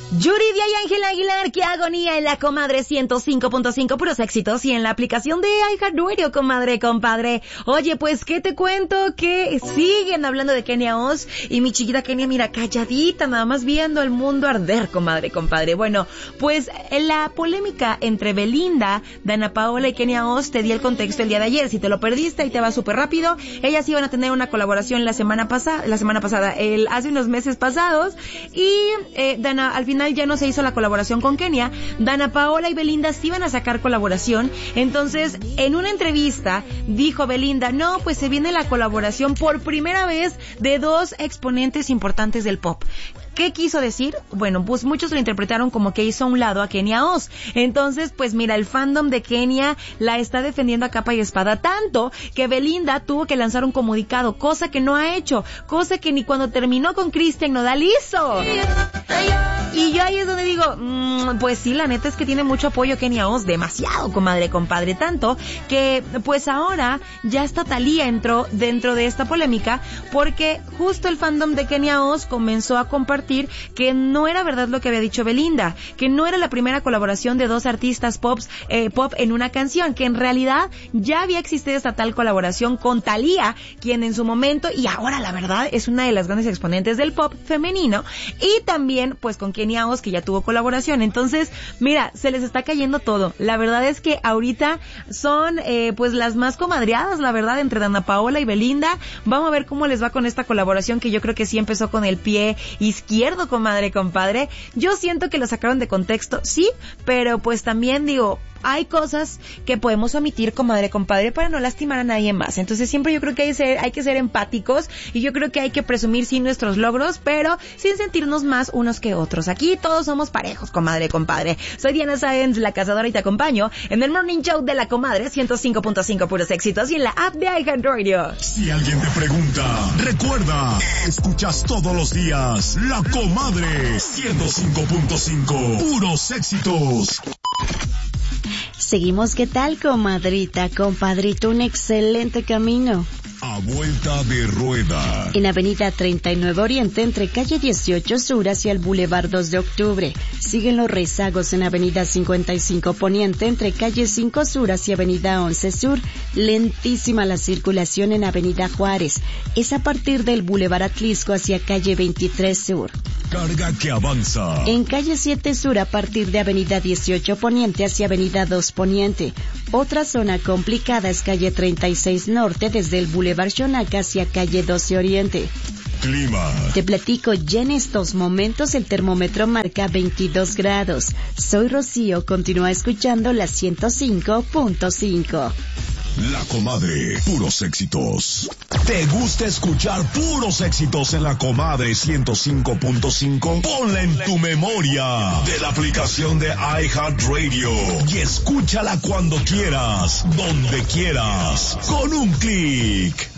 Yuridia y Ángel Aguilar, qué agonía en la comadre 105.5, puros éxitos, y en la aplicación de iHeartRadio, comadre, compadre. Oye, pues, ¿qué te cuento? Que siguen hablando de Kenia Oz, y mi chiquita Kenia, mira, calladita, nada más viendo el mundo arder, comadre, compadre. Bueno, pues, la polémica entre Belinda, Dana Paola y Kenia Oz, te di el contexto el día de ayer. Si te lo perdiste, ahí te va súper rápido. Ellas iban a tener una colaboración hace unos meses pasados, y Dana, al final ya no se hizo la colaboración con Kenia. Dana Paola y Belinda sí iban a sacar colaboración. Entonces, en una entrevista dijo Belinda, no, pues se viene la colaboración por primera vez de dos exponentes importantes del pop. ¿Qué quiso decir? Bueno, pues muchos lo interpretaron como que hizo a un lado a Kenia Oz. Entonces, pues mira, el fandom de Kenia la está defendiendo a capa y espada, tanto que Belinda tuvo que lanzar un comunicado, cosa que no ha hecho, cosa que ni cuando terminó con Christian Nodal hizo. Y yo ahí es donde digo, pues sí, la neta es que tiene mucho apoyo Kenia Oz, demasiado, comadre, compadre, tanto que pues ahora ya hasta Thalía entró dentro de esta polémica, porque justo el fandom de Kenia Oz comenzó a compartir que no era verdad lo que había dicho Belinda, que no era la primera colaboración de dos artistas pop en una canción, que en realidad ya había existido esta tal colaboración con Thalía, quien en su momento y ahora la verdad es una de las grandes exponentes del pop femenino, y también pues con Kenia Oz, que ya tuvo colaboración. Entonces, mira, se les está cayendo todo. La verdad es que ahorita son pues las más comadreadas, la verdad, entre Dana Paola y Belinda. Vamos a ver cómo les va con esta colaboración, que yo creo que sí empezó con el pie izquierdo, comadre, compadre. Yo siento que lo sacaron de contexto, sí, pero pues también digo, hay cosas que podemos omitir, comadre, compadre, para no lastimar a nadie más. Entonces siempre yo creo que hay que ser empáticos, y yo creo que hay que presumir sí nuestros logros, pero sin sentirnos más unos que otros. Aquí todos somos parejos, comadre, compadre. Soy Diana Sáenz, la cazadora, y te acompaño en el Morning Show de la comadre 105.5, puros éxitos, y en la app de iHeartRadio. Si alguien te pregunta, recuerda, escuchas todos los días la comadre 105.5, puros éxitos. Seguimos, ¿qué tal, comadrita, compadrito? Un excelente camino. A vuelta de rueda. En Avenida 39 Oriente, entre calle 18 Sur hacia el Boulevard 2 de Octubre. Siguen los rezagos en Avenida 55 Poniente, entre calle 5 Sur hacia Avenida 11 Sur. Lentísima la circulación en Avenida Juárez. Es a partir del Boulevard Atlisco hacia calle 23 Sur. Carga que avanza. En calle 7 Sur, a partir de Avenida 18 Poniente hacia Avenida 2 Poniente. Otra zona complicada es calle 36 Norte, desde el Boulevard Xonaca hacia calle 12 Oriente. Clima. Te platico, ya en estos momentos el termómetro marca 22 grados. Soy Rocío, continúa escuchando la 105.5. La comadre, puros éxitos. ¿Te gusta escuchar puros éxitos en la comadre 105.5? Ponla en tu memoria de la aplicación de iHeartRadio y escúchala cuando quieras, donde quieras, con un clic.